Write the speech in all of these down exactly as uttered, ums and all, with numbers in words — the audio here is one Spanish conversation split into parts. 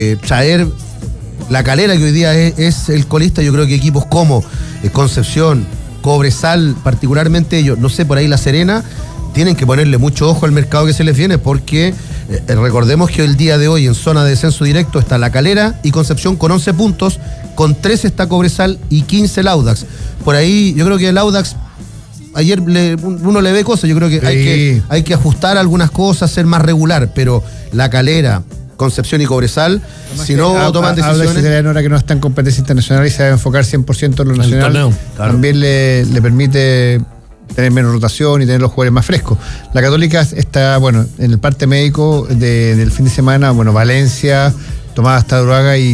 eh, traer La Calera, que hoy día es, es el colista. Yo creo que equipos como eh, Concepción, Cobresal, particularmente ellos, no sé, por ahí La Serena, tienen que ponerle mucho ojo al mercado que se les viene, porque eh, recordemos que el día de hoy en zona de descenso directo está La Calera y Concepción con once puntos, con trece está Cobresal y quince el Audax. Por ahí yo creo que el Audax, ayer le, uno le ve cosas, yo creo que, sí. hay que hay que ajustar algunas cosas, ser más regular, pero La Calera, Concepción y Cobresal, además si no a, toman a, decisiones... Habla ahora que no está en competencia internacional y se debe enfocar cien por ciento en lo nacional, torneo, claro. También le, le permite tener menos rotación y tener los jugadores más frescos. La Católica está, bueno, en el parte médico de, del fin de semana, bueno, Valencia, Tomás Taduaga y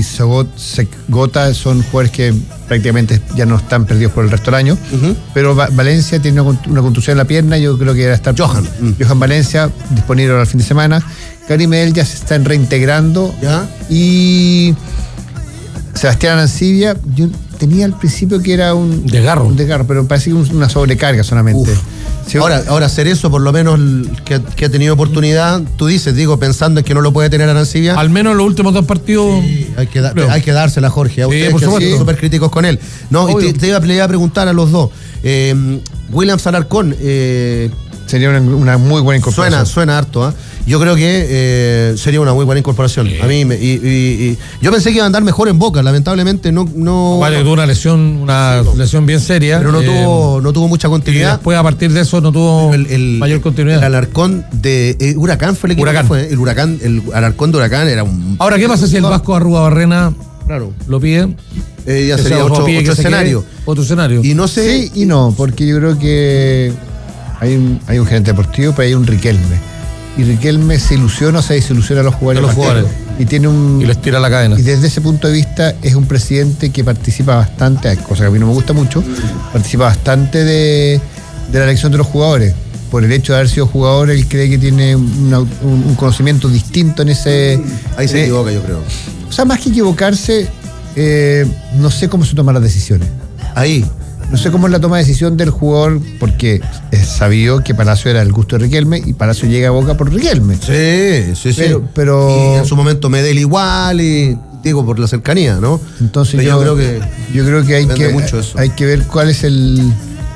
Segota son jugadores que prácticamente ya no están perdidos por el resto del año, uh-huh. pero Va- Valencia tiene una, una contusión en la pierna, yo creo que va a estar Johan, mm. Johan Valencia, disponible ahora el fin de semana. Gary Medel ya se están reintegrando. ¿Ya? Y Sebastián Arancibia, yo tenía al principio que era un desgarro, un desgarro, pero parece que una sobrecarga solamente. Sí, ahora, ahora hacer eso, por lo menos que, que ha tenido oportunidad, tú dices, digo, pensando en que no lo puede tener Arancibia. Al menos los últimos dos partidos. Sí, hay, que da, hay que dársela, Jorge. A sí, ustedes que han sido súper críticos con él. No, y te, te, iba, te iba a preguntar a los dos. Eh, Williams Alarcón. Eh, sería una, una muy buena incorporación. Suena, suena harto, ¿eh? Yo creo que eh, sería una muy buena incorporación. Sí. A mí, me, y, y, y yo pensé que iba a andar mejor en Boca, lamentablemente no... no vale, tuvo una lesión, una sí, lesión bien seria. Pero no, eh, tuvo, no tuvo mucha continuidad. Y después, a partir de eso, no tuvo el, el, mayor continuidad. El Alarcón de eh, Huracán fue el equipo Huracán. que fue. El Huracán, el Alarcón de Huracán era un... Ahora, ¿qué pasa si el Vasco Arrua Barrena claro. lo pide? Eh, ya sería otro, otro escenario. Otro escenario. Y no sé... Sí y no, porque yo creo que hay un, hay un gerente deportivo, pero hay un Riquelme. Y Riquelme se ilusiona o se desilusiona a los jugadores. A los jugadores. Y tiene un. Y les tira la cadena. Y desde ese punto de vista es un presidente que participa bastante, cosa que a mí no me gusta mucho, participa bastante de, de la elección de los jugadores. Por el hecho de haber sido jugador, él cree que tiene una, un, un conocimiento distinto en ese. Ahí se en, equivoca, yo creo. O sea, más que equivocarse, eh, no sé cómo se toman las decisiones. Ahí. No sé cómo es la toma de decisión del jugador, porque es sabido que Palacio era el gusto de Riquelme y Palacio llega a Boca por Riquelme. Sí, sí, pero, sí. Pero... Y en su momento Medel igual, y digo, por la cercanía, ¿no? Entonces yo, yo creo que yo creo que hay que mucho eso. hay que ver cuál es el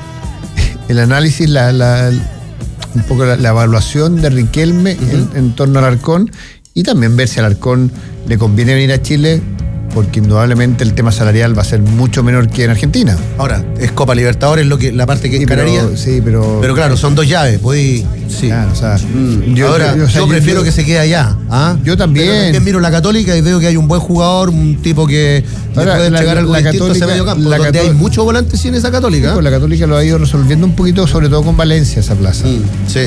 el análisis, la, la un poco la, la evaluación de Riquelme uh-huh. en, en torno al Alarcón, y también ver si al Alarcón le conviene venir a Chile, porque indudablemente el tema salarial va a ser mucho menor que en Argentina. Ahora, es Copa Libertadores lo que, la parte que sí, encararía. Pero, sí, pero... Pero claro, son dos llaves, podí... Sí. Claro, o sea, mm, yo, ahora, yo, o sea, yo prefiero yo, que se quede allá. ¿ah? Yo también. Pero también miro la Católica y veo que hay un buen jugador, un tipo que ahora, puede llegar algo distinto a ese medio campo, donde Cató- hay muchos volantes en esa Católica. Sí, pues la Católica lo ha ido resolviendo un poquito, sobre todo con Valencia, esa plaza. Mm, sí.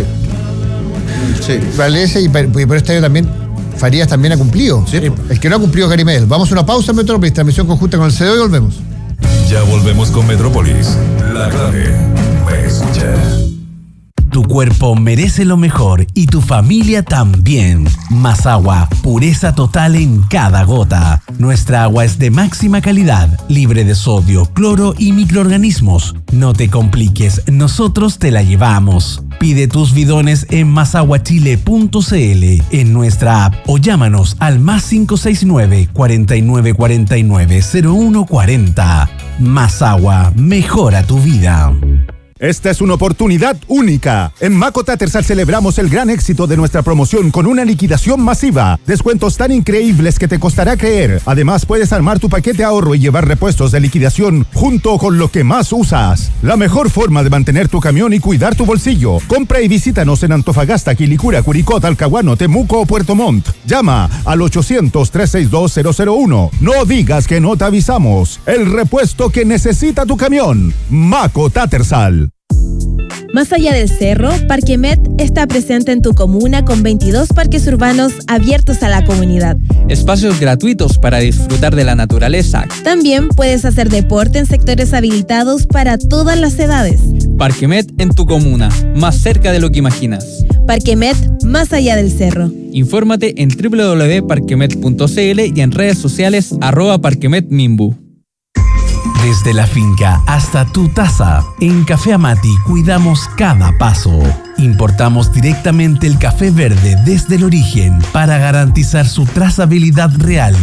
sí. Valencia, y por, y por este año también Farías también ha cumplido. Sí. El que no ha cumplido, Gary Medel. Vamos a una pausa en Metrópolis, transmisión conjunta con el C D O y volvemos. Ya volvemos con Metrópolis. La clave me escucha. Tu cuerpo merece lo mejor y tu familia también. Más agua, pureza total en cada gota. Nuestra agua es de máxima calidad, libre de sodio, cloro y microorganismos. No te compliques, nosotros te la llevamos. Pide tus bidones en masaguachile punto c l, en nuestra app, o llámanos al más cinco seis nueve, cuatro nueve cuatro nueve, cero uno cuatro cero. Más agua, mejora tu vida. Esta es una oportunidad única. En Maco Tattersall celebramos el gran éxito de nuestra promoción con una liquidación masiva. Descuentos tan increíbles que te costará creer. Además, puedes armar tu paquete ahorro y llevar repuestos de liquidación junto con lo que más usas. La mejor forma de mantener tu camión y cuidar tu bolsillo. Compra y visítanos en Antofagasta, Quilicura, Curicó, Talcahuano, Temuco o Puerto Montt. Llama al ochocientos, trescientos sesenta y dos, cero cero uno. No digas que no te avisamos. El repuesto que necesita tu camión. Maco Tattersall. Más allá del cerro, Parquemet está presente en tu comuna con veintidós parques urbanos abiertos a la comunidad. Espacios gratuitos para disfrutar de la naturaleza. También puedes hacer deporte en sectores habilitados para todas las edades. Parquemet en tu comuna, más cerca de lo que imaginas. Parquemet, más allá del cerro. Infórmate en doble u doble u doble u punto parquemet punto c l y en redes sociales arroba parquemetmimbu. Desde la finca hasta tu taza, en Café Amati cuidamos cada paso. Importamos directamente el café verde desde el origen para garantizar su trazabilidad real